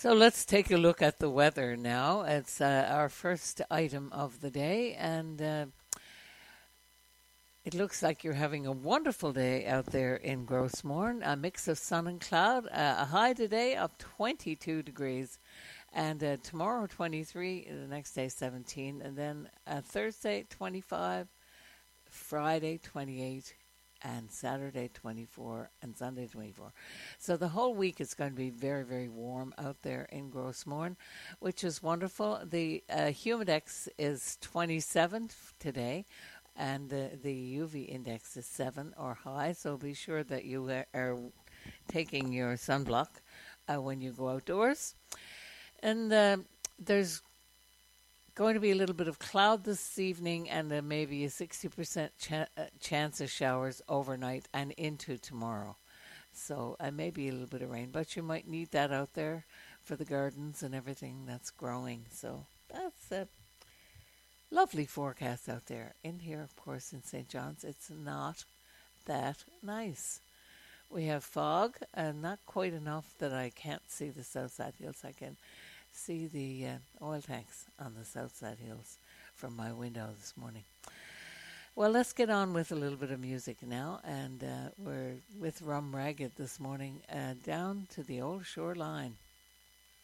So let's take a look at the weather now. It's our first item of the day, and it looks like you're having a wonderful day out there in Grossmorn. A mix of sun and cloud. A high today of 22 degrees, and tomorrow 23. The next day 17, and then Thursday 25, Friday 28, and Saturday 24, and Sunday 24. So the whole week is going to be very, very warm out there in Grossmorn, which is wonderful. The humidex is 27 today, and the UV index is 7 or high, so be sure that you are taking your sunblock when you go outdoors. And there's going to be a little bit of cloud this evening, and maybe a 60% chance of showers overnight and into tomorrow. So maybe a little bit of rain, but you might need that out there for the gardens and everything that's growing. So that's a lovely forecast out there. In here, of course, in St. John's, it's not that nice. We have fog, and not quite enough that I can't see the Southside Hills. I can see the oil tanks on the Southside Hills from my window this morning. Well, let's get on with a little bit of music now, and we're with Rum Ragged this morning, down to the old shoreline.